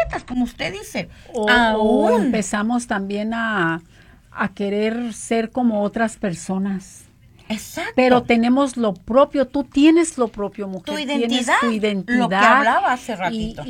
etiquetas, como usted dice. O empezamos también a querer ser como otras personas. Exacto. Pero tenemos lo propio, tú tienes lo propio, mujer. Tu identidad, tienes tu identidad. lo que hablaba hace ratito.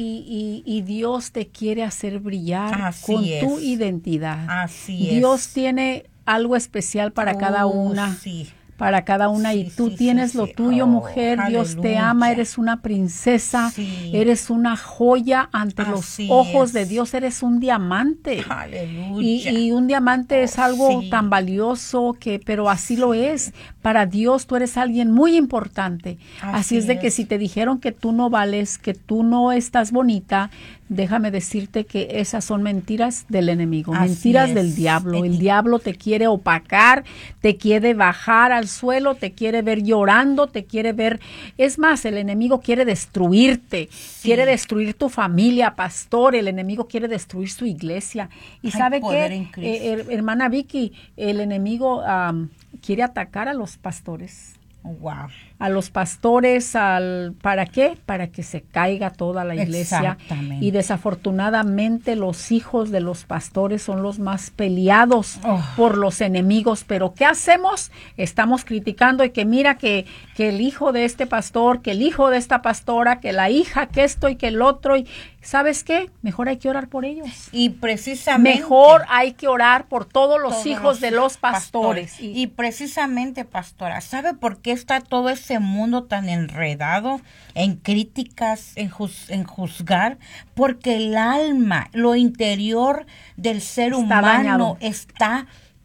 Y Dios te quiere hacer brillar con tu identidad. Así Dios es. tiene algo especial para cada una. Sí. Para cada una, y tú tienes lo tuyo, mujer. Dios te ama, eres una princesa, eres una joya ante los ojos de Dios, eres un diamante. Aleluya. Y un diamante es algo tan valioso pero así lo es. Para Dios tú eres alguien muy importante. Así es de que si te dijeron que tú no vales, que tú no estás bonita, déjame decirte que esas son mentiras del enemigo, mentiras del diablo. El diablo te quiere opacar, te quiere bajar al suelo, te quiere ver llorando, te quiere ver. Es más, el enemigo quiere destruirte, quiere destruir tu familia, pastor. El enemigo quiere destruir su iglesia. Y ¿sabe qué, hermana Vicky? El enemigo quiere atacar a los pastores. Wow. A los pastores, ¿para qué? Para que se caiga toda la iglesia. Exactamente. Y desafortunadamente los hijos de los pastores son los más peleados por los enemigos. Pero ¿qué hacemos? Estamos criticando y que mira que el hijo de este pastor, que el hijo de esta pastora, que la hija, que esto y que el otro. Y ¿sabes qué? Mejor hay que orar por ellos. Y precisamente. Mejor hay que orar por todos los hijos de los pastores. Y precisamente, pastora, ¿sabe por qué está todo ese mundo tan enredado en críticas, en juzgar? Porque el alma, lo interior del ser humano está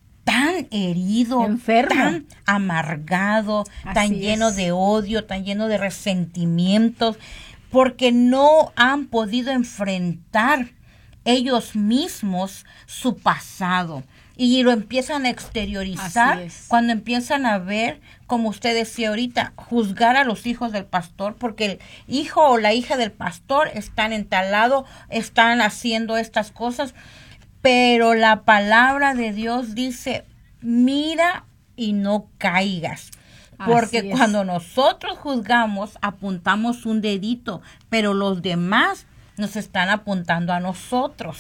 tan herido, enfermo, tan amargado, tan lleno de odio, tan lleno de resentimientos, porque no han podido enfrentar ellos mismos su pasado. Y lo empiezan a exteriorizar cuando empiezan a ver, como usted decía ahorita, juzgar a los hijos del pastor, porque el hijo o la hija del pastor están en tal lado, están haciendo estas cosas, pero la palabra de Dios dice, mira y no caigas. Porque cuando nosotros juzgamos, apuntamos un dedito, pero los demás nos están apuntando a nosotros.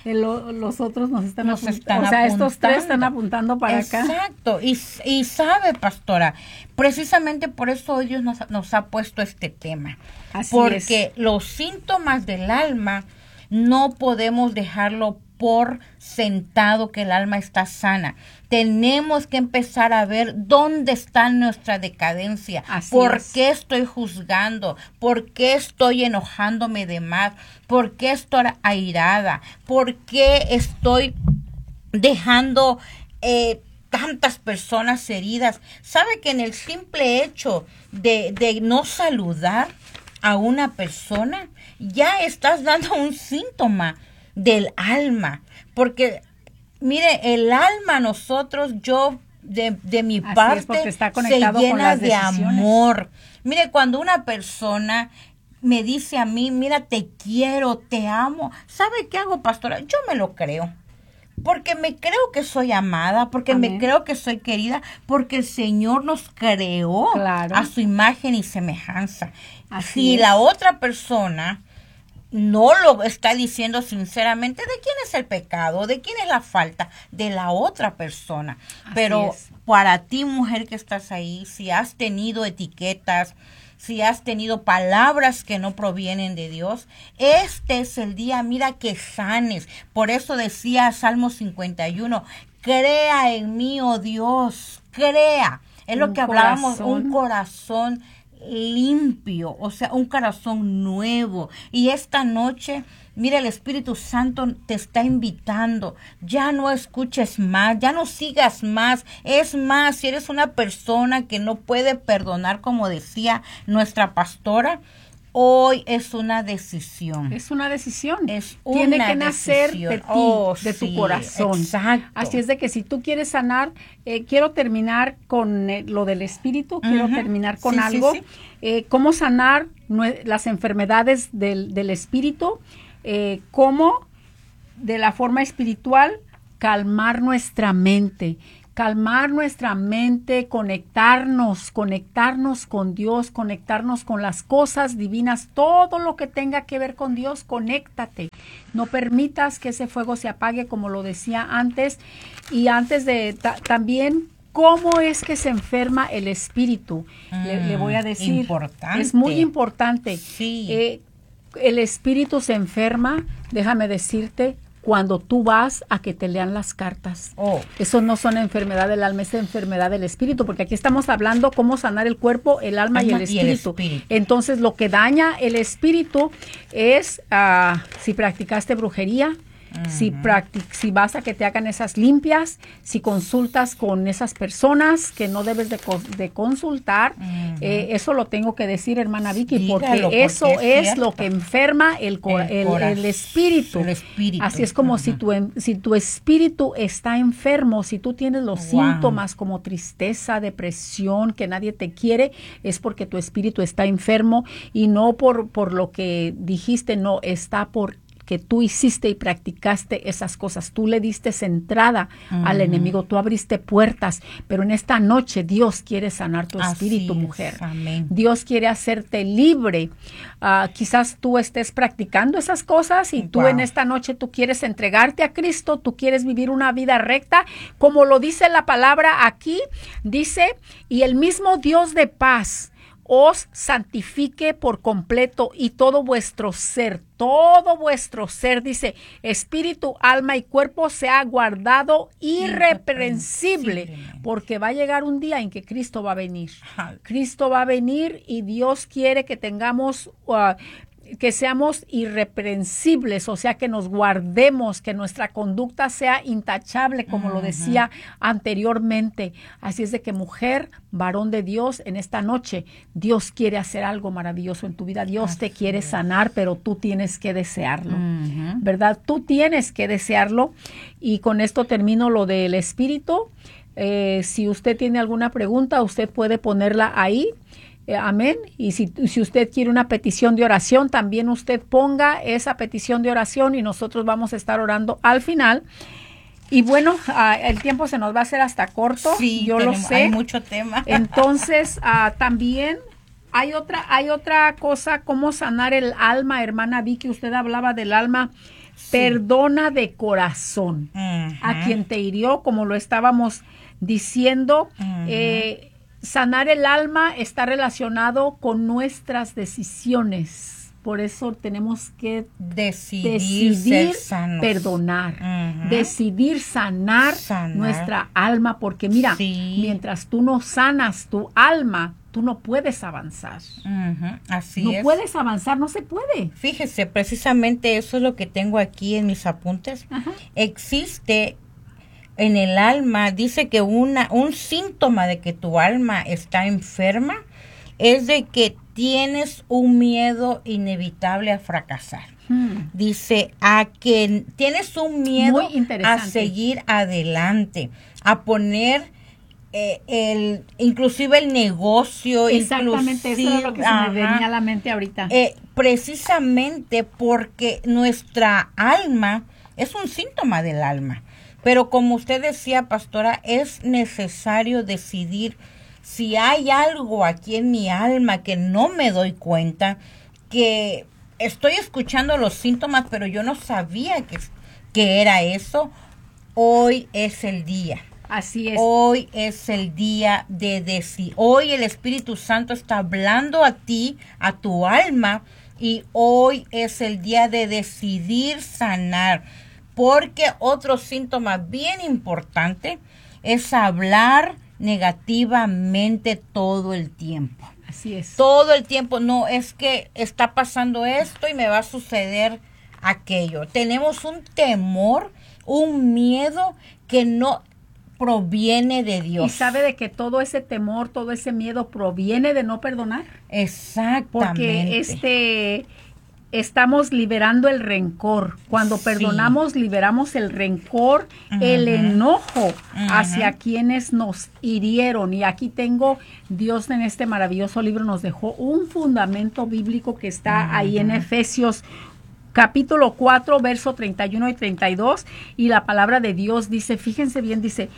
Los otros nos están apuntando. O sea, estos tres están apuntando para acá. Exacto. Y sabe, pastora, precisamente por eso Dios nos ha puesto este tema. Porque los síntomas del alma no podemos dejarlo por sentado que el alma está sana. Tenemos que empezar a ver dónde está nuestra decadencia. ¿Por qué estoy juzgando? ¿Por qué estoy enojándome de más? ¿Por qué estoy airada? ¿Por qué estoy dejando tantas personas heridas? ¿Sabe que en el simple hecho de no saludar a una persona, ya estás dando un síntoma del alma? Porque mire, el alma nosotros, de mi parte, se llena de amor. Mire, cuando una persona me dice a mí, mira, te quiero, te amo, ¿sabe qué hago, pastora? Yo me lo creo. Porque me creo que soy amada, porque me creo que soy querida, porque el Señor nos creó a su imagen y semejanza. Si la otra persona no lo está diciendo sinceramente, ¿de quién es el pecado? ¿De quién es la falta? De la otra persona. Pero para ti, mujer que estás ahí, si has tenido etiquetas, si has tenido palabras que no provienen de Dios, este es el día, mira, que sanes. Por eso decía Salmo 51, crea en mí, oh Dios, crea. Es lo que hablábamos, un corazón limpio, o sea, un corazón nuevo. Y esta noche, mira, el Espíritu Santo te está invitando. Ya no escuches más, ya no sigas más. Es más, si eres una persona que no puede perdonar, como decía nuestra pastora, hoy es una decisión. Es una decisión. Tiene que nacer de ti, de tu corazón. Exacto. Así es de que si tú quieres sanar, quiero terminar con lo del espíritu, quiero terminar con algo. Cómo sanar las enfermedades del espíritu, cómo de la forma espiritual calmar nuestra mente, calmar nuestra mente, conectarnos con Dios, conectarnos con las cosas divinas, todo lo que tenga que ver con Dios, conéctate. No permitas que ese fuego se apague, como lo decía antes. Y antes de también, ¿cómo es que se enferma el espíritu? Le voy a decir. Importante. Es muy importante. Sí. El espíritu se enferma, déjame decirte, cuando tú vas a que te lean las cartas. Eso no son enfermedad del alma, es enfermedad del espíritu, porque aquí estamos hablando cómo sanar el cuerpo, el alma y el espíritu. Entonces, lo que daña el espíritu es si practicaste brujería, si vas a que te hagan esas limpias, si consultas con esas personas que no debes de consultar. Eso lo tengo que decir, hermana Vicky, porque eso es lo que enferma el espíritu. Así es como si tu espíritu está enfermo, si tú tienes los síntomas como tristeza, depresión, que nadie te quiere, es porque tu espíritu está enfermo, y no por lo que dijiste, no, está por que tú hiciste y practicaste esas cosas. Tú le diste entrada al enemigo, tú abriste puertas, pero en esta noche Dios quiere sanar tu espíritu, mujer. Amén. Dios quiere hacerte libre. Quizás tú estés practicando esas cosas y tú en esta noche tú quieres entregarte a Cristo, tú quieres vivir una vida recta, como lo dice la palabra aquí, dice, y el mismo Dios de paz os santifique por completo, y todo vuestro ser, dice, espíritu, alma y cuerpo sea guardado irreprensible, porque va a llegar un día en que Cristo va a venir. Cristo va a venir, y Dios quiere que tengamos que seamos irreprensibles, o sea, que nos guardemos, que nuestra conducta sea intachable, como lo decía anteriormente. Así es de que, mujer, varón de Dios, en esta noche, Dios quiere hacer algo maravilloso en tu vida. Dios te quiere sanar, pero tú tienes que desearlo, ¿verdad? Tú tienes que desearlo. Y con esto termino lo del espíritu. Si usted tiene alguna pregunta, usted puede ponerla ahí. Amén. Y si usted quiere una petición de oración, también usted ponga esa petición de oración, y nosotros vamos a estar orando al final. Y bueno, el tiempo se nos va a hacer hasta corto. Sí, yo lo sé. Hay mucho tema. Entonces, también hay otra cosa, cómo sanar el alma, hermana Vicky. Usted hablaba del alma. Perdona de corazón a quien te hirió, como lo estábamos diciendo. Sanar el alma está relacionado con nuestras decisiones. Por eso tenemos que decidir perdonar, decidir sanar nuestra alma, porque mira, mientras tú no sanas tu alma, tú no puedes avanzar. Así es. No puedes avanzar, no se puede. Fíjese, precisamente eso es lo que tengo aquí en mis apuntes. Existe en el alma, dice que un síntoma de que tu alma está enferma es de que tienes un miedo inevitable a fracasar. Dice, a que tienes un miedo a seguir adelante, a poner inclusive el negocio. Exactamente, eso es lo que se me venía a la mente ahorita. Precisamente porque nuestra alma es un síntoma del alma. Pero como usted decía, pastora, es necesario decidir si hay algo aquí en mi alma que no me doy cuenta, que estoy escuchando los síntomas, pero yo no sabía que era eso. Hoy es el día. Así es. Hoy es el día de decir. Hoy el Espíritu Santo está hablando a ti, a tu alma, y hoy es el día de decidir sanar. Porque otro síntoma bien importante es hablar negativamente todo el tiempo. Así es. Todo el tiempo. No, es que está pasando esto y me va a suceder aquello. Tenemos un temor, un miedo que no proviene de Dios. ¿Y sabe de que todo ese temor, todo ese miedo proviene de no perdonar? Exactamente. Porque estamos liberando el rencor. Cuando perdonamos, liberamos el rencor, el enojo hacia quienes nos hirieron. Y aquí tengo, Dios en este maravilloso libro nos dejó un fundamento bíblico que está ahí en Efesios capítulo 4, verso 31 y 32. Y la palabra de Dios dice, fíjense bien, dice,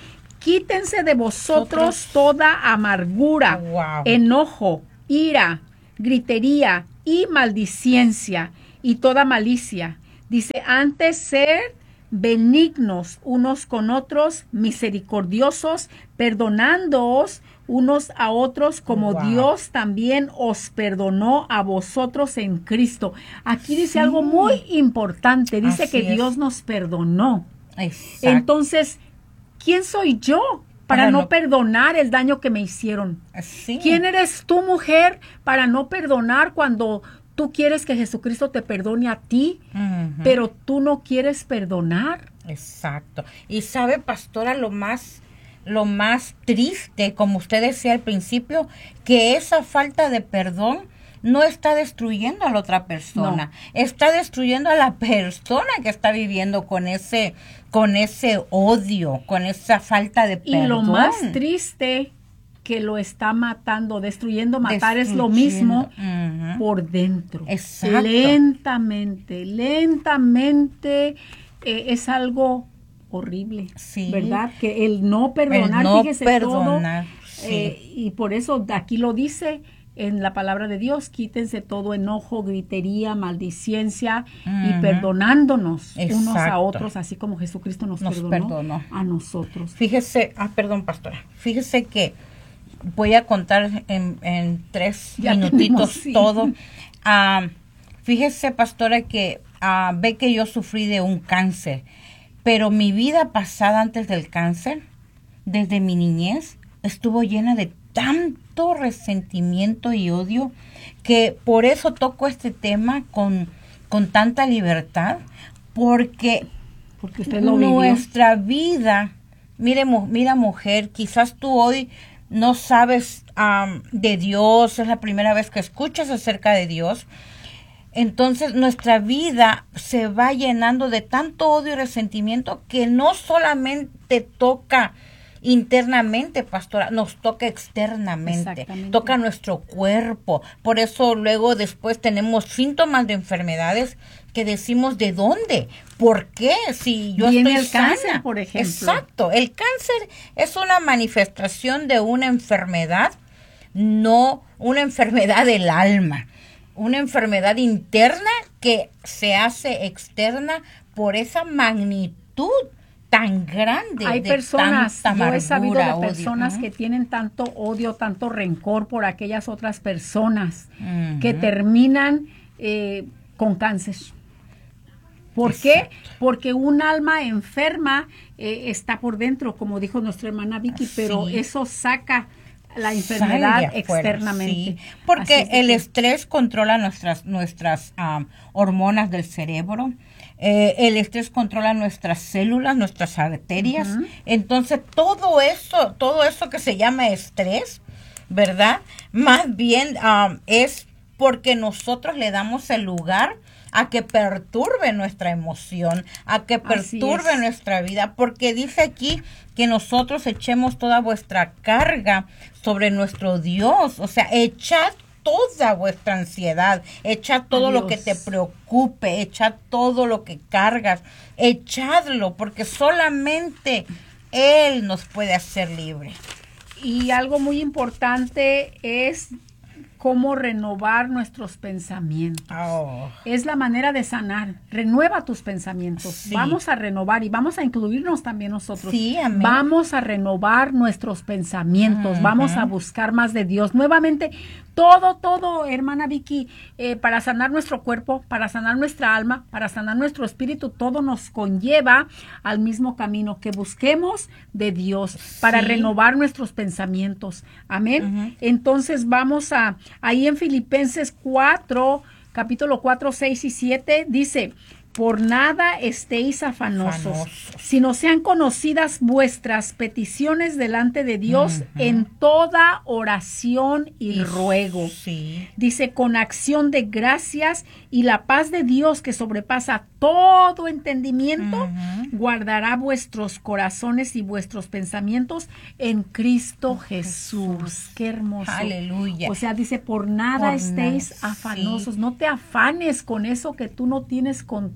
quítense de vosotros toda amargura, enojo, ira, gritería y maldicencia y toda malicia. Dice, antes ser benignos unos con otros, misericordiosos, perdonándoos unos a otros como Dios también os perdonó a vosotros en Cristo. Aquí dice algo muy importante, dice que Dios nos perdonó. Exacto. Entonces, ¿quién soy yo para no perdonar el daño que me hicieron? ¿Quién eres tú, mujer, para no perdonar cuando tú quieres que Jesucristo te perdone a ti, pero tú no quieres perdonar? Exacto. Y sabe, pastora, lo más triste, como usted decía al principio, que esa falta de perdón no está destruyendo a la otra persona, está destruyendo a la persona que está viviendo con ese odio, con esa falta de perdón. Y lo más triste que lo está matando, matar es lo mismo por dentro. Exacto. Lentamente, es algo horrible, ¿verdad? Que el no perdonar, fíjese perdonar, todo, y por eso aquí lo dice en la palabra de Dios, quítense todo enojo, gritería, maldicencia y perdonándonos unos a otros, así como Jesucristo nos perdonó a nosotros. Fíjese, perdón, pastora, fíjese que voy a contar en 3 minutitos todo. Fíjese, pastora, que ve que yo sufrí de un cáncer, pero mi vida pasada antes del cáncer, desde mi niñez, estuvo llena de tanto resentimiento y odio, que por eso toco este tema con tanta libertad, porque usted lo vivió. Nuestra vida, mira mujer, quizás tú hoy no sabes de Dios, es la primera vez que escuchas acerca de Dios. Entonces nuestra vida se va llenando de tanto odio y resentimiento que no solamente toca internamente, pastora, nos toca externamente, toca nuestro cuerpo. Por eso luego después tenemos síntomas de enfermedades que decimos, ¿de dónde? ¿Por qué? Si yo estoy el sana. Cáncer, por ejemplo. Exacto, el cáncer es una manifestación de una enfermedad, no una enfermedad del alma, una enfermedad interna que se hace externa por esa magnitud tan grande. Hay personas, yo he sabido de personas que tienen tanto odio, tanto rencor por aquellas otras personas que terminan con cáncer. ¿Por qué? Porque un alma enferma está por dentro, como dijo nuestra hermana Vicky, pero eso saca la enfermedad externamente. Porque el estrés controla nuestras hormonas del cerebro. El estrés controla nuestras células, nuestras arterias. Entonces, todo eso que se llama estrés, ¿verdad? Más bien es porque nosotros le damos el lugar a que perturbe nuestra emoción, a que perturbe nuestra vida, porque dice aquí que nosotros echemos toda vuestra carga sobre nuestro Dios, o sea, echad toda vuestra ansiedad, echad todo lo que te preocupe, echad todo lo que cargas, echadlo, porque solamente Él nos puede hacer libre. Y algo muy importante es cómo renovar nuestros pensamientos. Es la manera de sanar. Renueva tus pensamientos. Vamos a renovar y vamos a incluirnos también nosotros. Vamos a renovar nuestros pensamientos. Vamos a buscar más de Dios. Nuevamente, todo, hermana Vicky, para sanar nuestro cuerpo, para sanar nuestra alma, para sanar nuestro espíritu, todo nos conlleva al mismo camino, que busquemos de Dios para renovar nuestros pensamientos. Amén. Entonces vamos ahí en Filipenses 4, capítulo 4, 6 y 7, dice: por nada estéis afanosos, sino sean conocidas vuestras peticiones delante de Dios en toda oración y ruego. Dice, con acción de gracias, y la paz de Dios, que sobrepasa todo entendimiento, guardará vuestros corazones y vuestros pensamientos en Cristo Jesús. Qué hermoso. Aleluya. O sea, dice, por nada estéis afanosos. No te afanes con eso que tú no tienes control.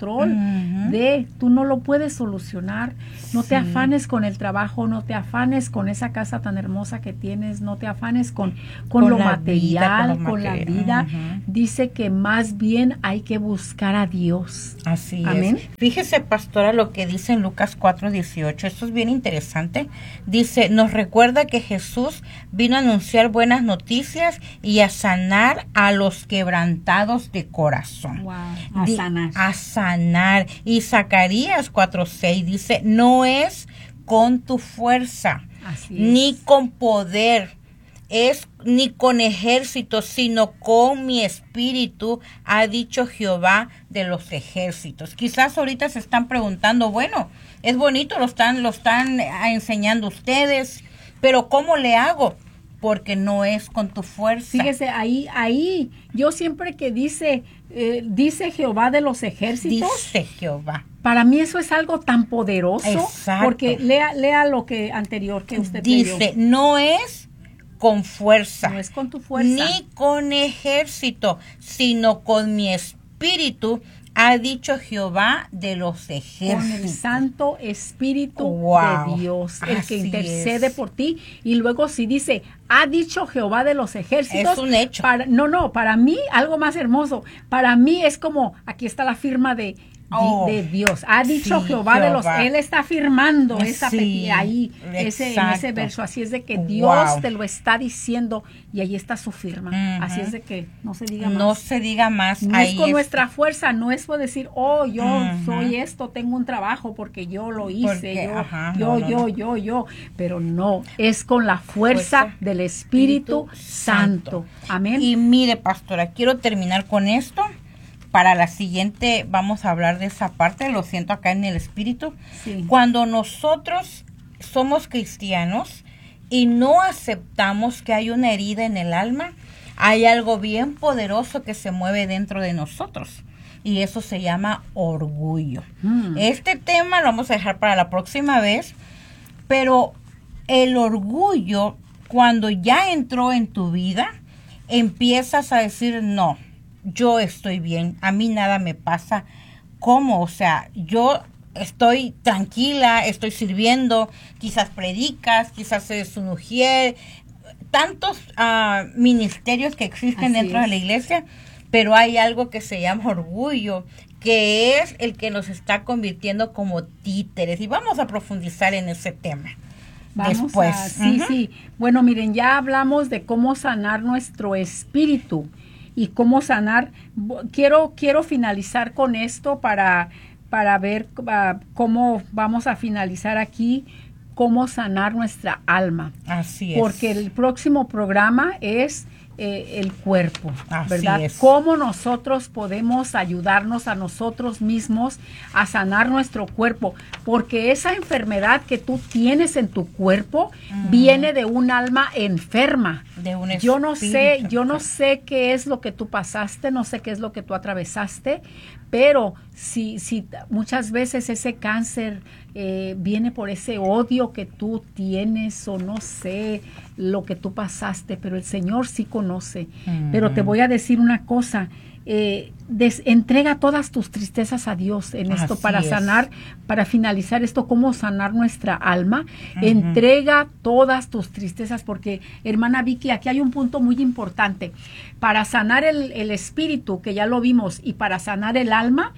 control tú no lo puedes solucionar. No te afanes con el trabajo, no te afanes con esa casa tan hermosa que tienes, no te afanes con lo material, con la vida. Dice que más bien hay que buscar a Dios. Así Amén. es. Fíjese, pastora, lo que dice en Lucas 4:18. Esto es bien interesante. Dice, nos recuerda que Jesús vino a anunciar buenas noticias y a sanar a los quebrantados de corazón. Wow. Sanar. A sanar. Y Zacarías 4:6 dice, no es con tu fuerza, ni con poder, ni con ejército, sino con mi espíritu, ha dicho Jehová de los ejércitos. Quizás ahorita se están preguntando, bueno, es bonito, lo están enseñando ustedes, pero ¿cómo le hago? Porque no es con tu fuerza. Fíjese, ahí, yo siempre que dice Jehová de los ejércitos. Dice Jehová. Para mí eso es algo tan poderoso. Exacto. Porque lea lo que anterior que usted dice, leyó. No es con fuerza. No es con tu fuerza. Ni con ejército, sino con mi espíritu, ha dicho Jehová de los ejércitos. Con el Santo Espíritu de Dios, el que intercede por ti. Y luego si dice, ha dicho Jehová de los ejércitos. Es un hecho. Para mí, algo más hermoso. Para mí es como, aquí está la firma de Dios. Ha dicho Jehová de los... Él está firmando ahí, en ese verso. Así es de que Dios te lo está diciendo y ahí está su firma. Así es de que no se diga más. No se diga más. No es con nuestra fuerza, no es por decir, yo soy esto, tengo un trabajo porque yo lo hice, yo. Pero no, es con la fuerza del Espíritu Santo. Amén. Y mire, pastora, quiero terminar con esto. Para la siguiente vamos a hablar de esa parte, lo siento acá en el espíritu. Sí. Cuando nosotros somos cristianos y no aceptamos que hay una herida en el alma, hay algo bien poderoso que se mueve dentro de nosotros. Y eso se llama orgullo. Este tema lo vamos a dejar para la próxima vez, pero el orgullo, cuando ya entró en tu vida, empiezas a decir no. Yo estoy bien, a mí nada me pasa. ¿Cómo? O sea, yo estoy tranquila, estoy sirviendo, quizás predicas, quizás eres un ujier, tantos ministerios que existen dentro de la iglesia, pero hay algo que se llama orgullo, que es el que nos está convirtiendo como títeres. Y vamos a profundizar en ese tema. Después. Sí. Bueno, miren, ya hablamos de cómo sanar nuestro espíritu. Y cómo sanar. Quiero finalizar con esto para ver cómo vamos a finalizar aquí, cómo sanar nuestra alma. Así es. Porque el próximo programa es el cuerpo, ¿verdad? Así es. Cómo nosotros podemos ayudarnos a nosotros mismos a sanar nuestro cuerpo, porque esa enfermedad que tú tienes en tu cuerpo viene de un alma enferma. De un yo no sé qué es lo que tú pasaste, no sé qué es lo que tú atravesaste, pero si muchas veces ese cáncer viene por ese odio que tú tienes o no sé lo que tú pasaste, pero el Señor sí conoce. Pero te voy a decir una cosa, entrega todas tus tristezas a Dios en esto. Así para sanar, para finalizar esto, cómo sanar nuestra alma. Entrega todas tus tristezas, porque hermana Vicky, aquí hay un punto muy importante. Para sanar el espíritu, que ya lo vimos, y para sanar el alma,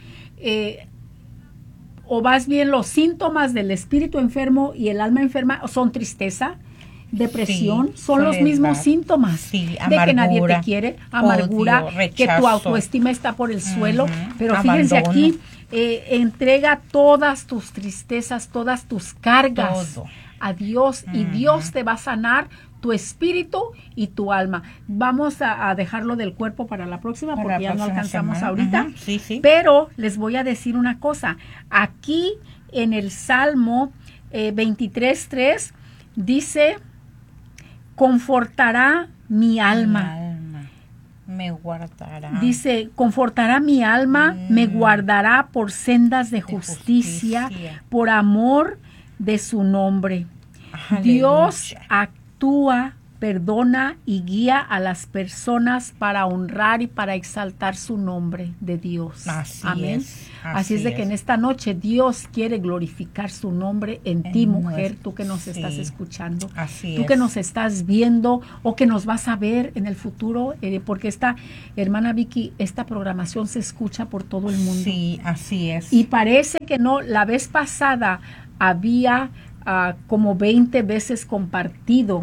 o más bien los síntomas del espíritu enfermo y el alma enferma son tristeza, depresión, son los mismos síntomas de que nadie te quiere, amargura, odio, rechazo, que tu autoestima está por el suelo. Pero fíjense aquí, entrega todas tus tristezas, todas tus cargas a Dios, y Dios te va a sanar tu espíritu y tu alma. Vamos a dejarlo del cuerpo para la próxima, porque ya no alcanzamos ahorita. Pero les voy a decir una cosa. Aquí en el Salmo 23:3 dice: confortará mi alma. Me guardará. Dice, confortará mi alma, me guardará por sendas de justicia, por amor de su nombre. Aleluya. Dios actúa perdona y guía a las personas para honrar y para exaltar su nombre de Dios. Amén. Así es de que en esta noche Dios quiere glorificar su nombre en ti, mujer, tú que nos estás escuchando, tú que nos estás viendo o que nos vas a ver en el futuro, porque esta hermana Vicky, esta programación se escucha por todo el mundo. Sí, así es. Y parece que no, la vez pasada había como 20 veces compartido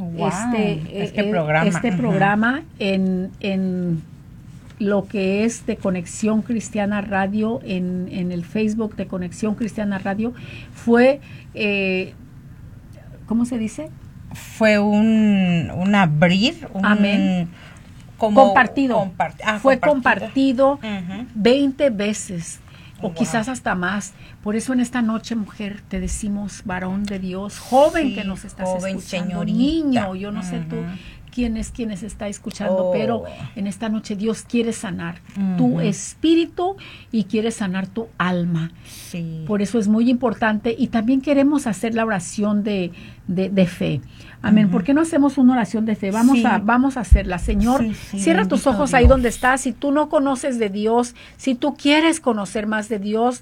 este programa en lo que es de Conexión Cristiana Radio, en el Facebook de Conexión Cristiana Radio. Fue, ¿cómo se dice? Fue un abrir, amén, compartido. Fue compartido 20 veces. O quizás hasta más. Por eso en esta noche, mujer, te decimos, varón de Dios, joven que nos estás escuchando, señorita. Niño, yo no sé tú quién está escuchando, pero en esta noche Dios quiere sanar tu espíritu y quiere sanar tu alma. Sí. Por eso es muy importante, y también queremos hacer la oración de fe. Amén. ¿Por qué no hacemos una oración de fe? Vamos a hacerla. Señor, cierra tus ojos ahí donde estás. Si tú no conoces de Dios, si tú quieres conocer más de Dios,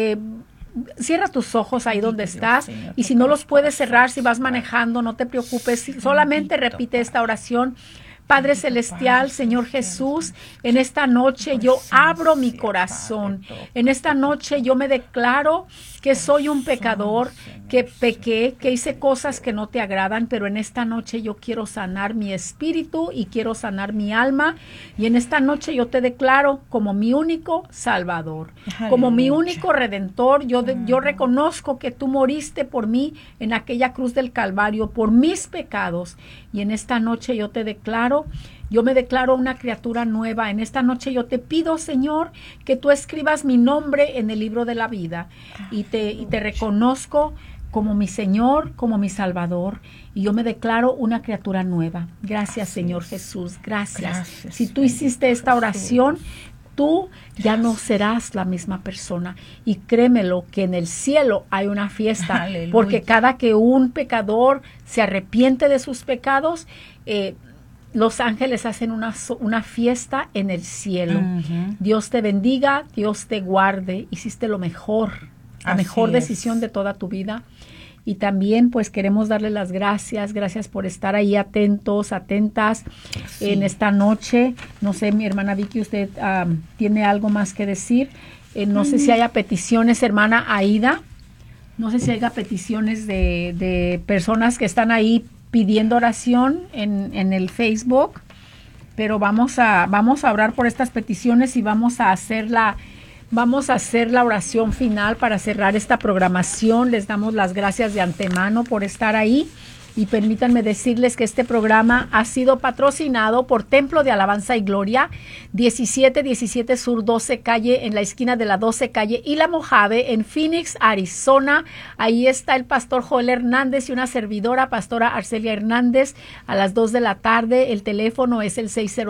cierra tus ojos ahí donde estás. Señor, y si no los puedes cerrar, si vas manejando, no te preocupes. Solamente repite esta oración. Padre Celestial, Señor Jesús, en esta noche yo abro mi corazón. En esta noche yo me declaro que soy un pecador, que pequé, que hice cosas que no te agradan, pero en esta noche yo quiero sanar mi espíritu y quiero sanar mi alma. Y en esta noche yo te declaro como mi único Salvador, como mi único Redentor. Yo reconozco que tú moriste por mí en aquella cruz del Calvario, por mis pecados. Y en esta noche yo te declaro, yo me declaro una criatura nueva. En esta noche yo te pido, Señor, que tú escribas mi nombre en el libro de la vida. Y te reconozco como mi Señor, como mi Salvador. Y yo me declaro una criatura nueva. Gracias, Señor Jesús. Gracias. Si tú hiciste esta oración, tú ya no serás la misma persona. Y créemelo que en el cielo hay una fiesta. Aleluya. Porque cada que un pecador se arrepiente de sus pecados, los ángeles hacen una fiesta en el cielo. Dios te bendiga, Dios te guarde. Hiciste lo mejor, la mejor decisión de toda tu vida. Y también pues queremos darle las gracias por estar ahí atentos, atentas en esta noche. No sé, mi hermana Vicky, usted tiene algo más que decir. No sé si haya peticiones, hermana Aida. No sé si haya peticiones de personas que están ahí pidiendo oración en el Facebook. Pero vamos a orar por estas peticiones y vamos a hacer la oración final para cerrar esta programación. Les damos las gracias de antemano por estar ahí. Y permítanme decirles que este programa ha sido patrocinado por Templo de Alabanza y Gloria, 1717 Sur 12 Calle, en la esquina de la 12 Calle y la Mojave, en Phoenix, Arizona. Ahí está el pastor Joel Hernández y una servidora, pastora Arcelia Hernández, a las 2 de la tarde. El teléfono es el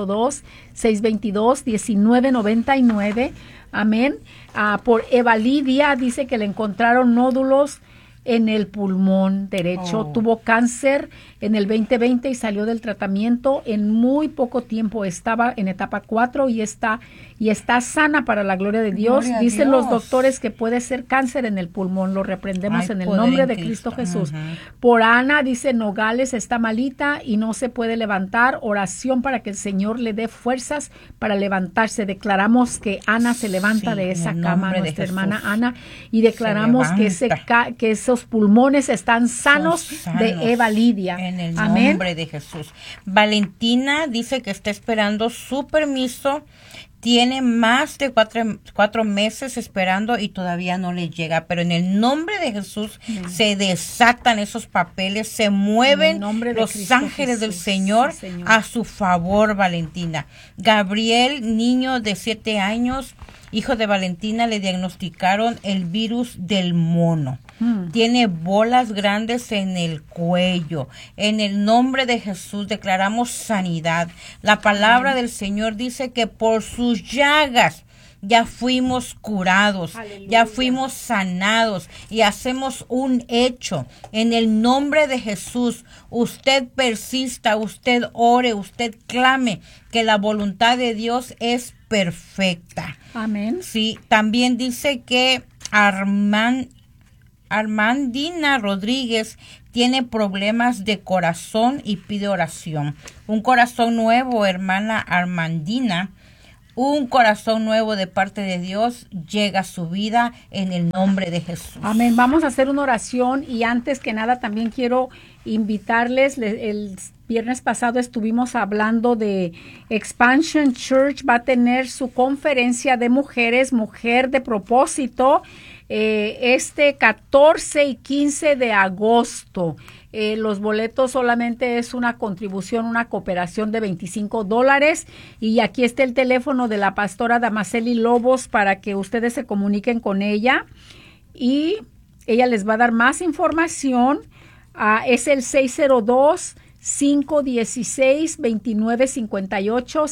602-622-1999. Amén. Por Eva Lidia, dice que le encontraron nódulos en el pulmón derecho. Tuvo cáncer en el 2020 y salió del tratamiento en muy poco tiempo. Estaba en etapa 4 y está sana para la gloria de Dios. Dicen los doctores que puede ser cáncer en el pulmón. Lo reprendemos en el nombre de Cristo Jesús. Por Ana, dice Nogales, está malita y no se puede levantar. Oración para que el Señor le dé fuerzas para levantarse. Declaramos que Ana se levanta de esa cama, nuestra hermana Ana, y declaramos que esos pulmones están sanos, de Eva Lidia. En el nombre de Jesús. Valentina dice que está esperando su permiso. Tiene más de 4 meses esperando y todavía no le llega. Pero en el nombre de Jesús se desatan esos papeles, se mueven los ángeles del Señor, a su favor, Valentina. Gabriel, niño de 7 años, hijo de Valentina, le diagnosticaron el virus del mono. Tiene bolas grandes en el cuello. En el nombre de Jesús declaramos sanidad. La palabra del Señor dice que por sus llagas ya fuimos curados, Aleluya. ya fuimos sanados y hacemos un hecho. En el nombre de Jesús, usted persista, usted ore, usted clame, que la voluntad de Dios es perfecta. Amén. Sí, también dice que Armandina Rodríguez tiene problemas de corazón y pide oración. Un corazón nuevo, hermana Armandina. Un corazón nuevo de parte de Dios llega a su vida en el nombre de Jesús. Amén. Vamos a hacer una oración y antes que nada también quiero invitarles. El viernes pasado estuvimos hablando de Expansion Church. Va a tener su conferencia de mujeres, Mujer de Propósito, 14 y 15 de agosto. Los boletos solamente es una contribución, una cooperación de $25. Y aquí está el teléfono de la pastora Damaceli Lobos para que ustedes se comuniquen con ella. Y ella les va a dar más información. Es el 602-516-2958,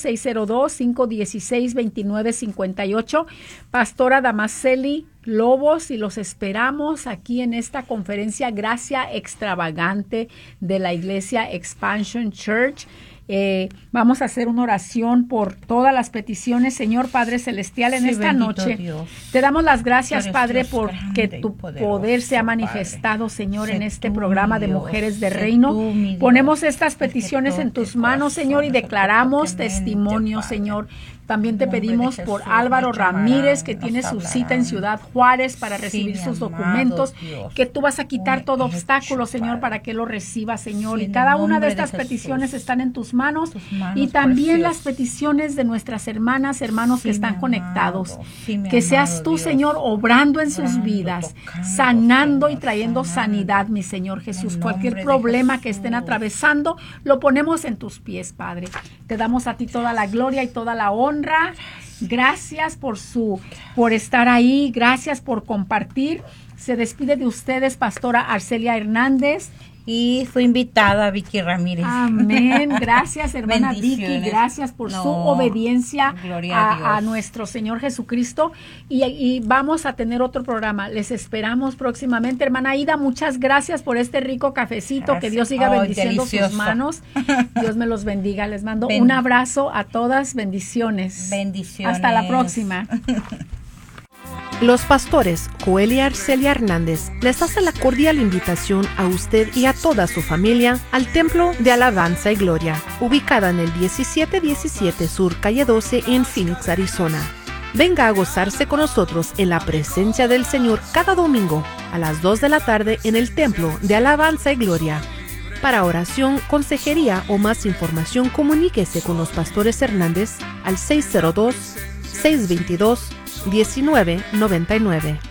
602-516-2958. Pastora Damaceli Lobos, y los esperamos aquí en esta conferencia Gracia Extravagante de la Iglesia Expansion Church. Vamos a hacer una oración por todas las peticiones, Señor Padre Celestial, en esta noche. Dios. Te damos las gracias, Padre, Dios por grande que y tu poderoso, poder se ha Padre. manifestado, Señor, Sé en este tú, programa mi de Dios, Mujeres de sé Reino. tú, mi Dios. Ponemos estas Que peticiones en toque tus manos, Señor, y corazones, que declaramos toque mente, testimonio, Padre. Señor. También te En nombre de pedimos por Jesús, Álvaro nos llamarán, Ramírez, que nos tiene su cita hablarán. en Ciudad Juárez para Sí, recibir mi sus amado documentos, Dios. que tú vas a quitar Un todo hecho, obstáculo, Señor, Padre. para que lo reciba, Señor. Sí, Y en cada el una de nombre de estas Jesús. peticiones están en tus manos. Tus manos Y también las preciosas. peticiones de nuestras hermanos Sí, que están mi conectados. amado. Sí, mi Que seas amado tú, Dios. Señor, obrando en sus Obrando, vidas, tocando, sanando y Señor, trayendo sanando. sanidad, mi Señor Jesús. En Cualquier nombre de problema que Jesús. estén atravesando, lo ponemos en tus pies, Padre. Te damos a ti toda la gloria y toda la honra. Gracias por estar ahí. Gracias por compartir. Se despide de ustedes, pastora Arcelia Hernández. Y fue invitada Vicky Ramírez. Amén. Gracias, hermana Vicky. Bendiciones. Gracias por No, su obediencia gloria a Dios. a nuestro Señor Jesucristo. Y vamos a tener otro programa. Les esperamos próximamente. Hermana Ida, muchas gracias por este rico cafecito. Gracias. Que Dios siga Ay, bendiciendo sus delicioso. manos. Dios me los bendiga. Les mando un abrazo a todas. Bendiciones. Bendiciones. Hasta la próxima. Los pastores Joel y Arcelia Hernández les hace la cordial invitación a usted y a toda su familia al Templo de Alabanza y Gloria, ubicada en el 1717 Sur Calle 12 en Phoenix, Arizona. Venga a gozarse con nosotros en la presencia del Señor cada domingo a las 2 de la tarde en el Templo de Alabanza y Gloria. Para oración, consejería o más información, comuníquese con los pastores Hernández al 602-622-1999.